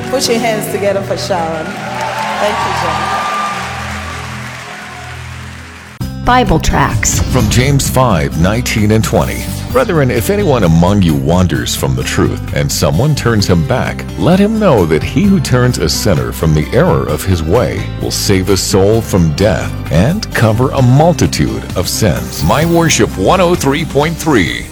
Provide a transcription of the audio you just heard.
Put your hands together for Sharon. Thank you, John. Bible tracts From James 5:19 and 20. Brethren, if anyone among you wanders from the truth, and someone turns him back, let him know that he who turns a sinner from the error of his way will save a soul from death and cover a multitude of sins. My Worship 103.3.